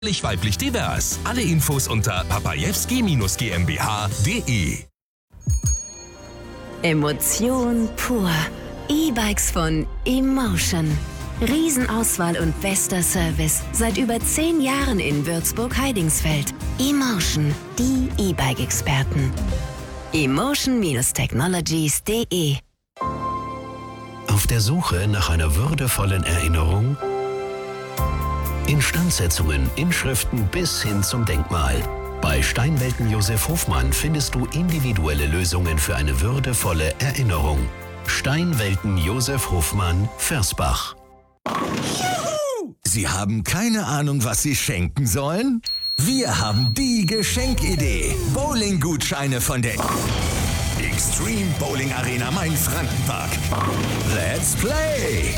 Weiblich divers. Alle Infos unter papajewski-gmbh.de. Emotion pur. E-Bikes von Emotion. Riesenauswahl und bester Service. Seit über 10 Jahren in Würzburg-Heidingsfeld. Emotion, die E-Bike-Experten. Emotion-technologies.de. Auf der Suche nach einer würdevollen Erinnerung? Instandsetzungen, Inschriften bis hin zum Denkmal. Bei Steinwelten Josef Hofmann findest du individuelle Lösungen für eine würdevolle Erinnerung. Steinwelten Josef Hofmann, Versbach. Sie haben keine Ahnung, was Sie schenken sollen? Wir haben die Geschenkidee. Bowling-Gutscheine von der Extreme Bowling Arena Main-Frankenpark. Let's play!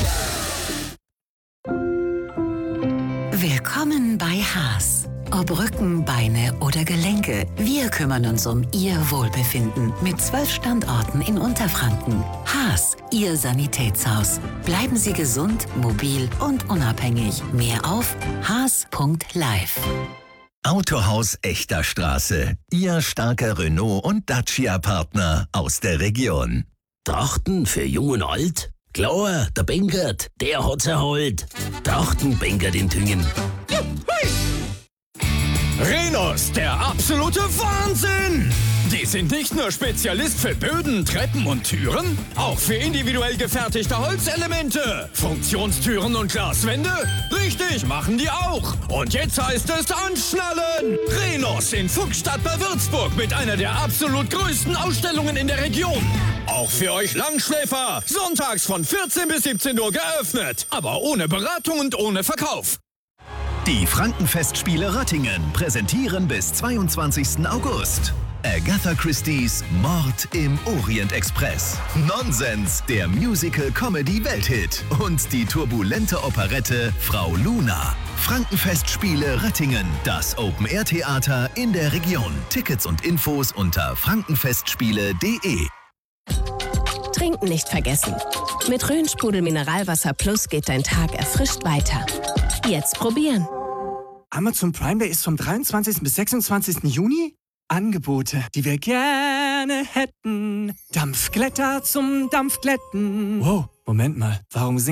Willkommen bei Haas. Ob Rücken, Beine oder Gelenke, wir kümmern uns um Ihr Wohlbefinden mit 12 Standorten in Unterfranken. Haas, Ihr Sanitätshaus. Bleiben Sie gesund, mobil und unabhängig. Mehr auf haas.live. Autohaus Echter Straße. Ihr starker Renault- und Dacia-Partner aus der Region. Trachten für Jung und Alt? Klar, der Benkert, der hat's erholt. Trachten Benkert in Tüngen. Rhenus, der absolute Wahnsinn! Die sind nicht nur Spezialist für Böden, Treppen und Türen, auch für individuell gefertigte Holzelemente, Funktionstüren und Glaswände. Richtig, machen die auch. Und jetzt heißt es anschnallen! Rhenus in Fuchsstadt bei Würzburg mit einer der absolut größten Ausstellungen in der Region. Auch für euch Langschläfer, sonntags von 14 bis 17 Uhr geöffnet, aber ohne Beratung und ohne Verkauf. Die Frankenfestspiele Röttingen präsentieren bis 22. August Agatha Christie's Mord im Orient Express, Nonsens, der Musical-Comedy-Welthit und die turbulente Operette Frau Luna. Frankenfestspiele Röttingen, das Open-Air-Theater in der Region. Tickets und Infos unter frankenfestspiele.de. Trinken nicht vergessen. Mit Rhön-Sprudel Mineralwasser Plus geht dein Tag erfrischt weiter. Jetzt probieren. Amazon Prime Day ist vom 23. bis 26. Juni. Angebote, die wir gerne hätten. Dampfglätter zum Dampfglätten. Wow, Moment mal, warum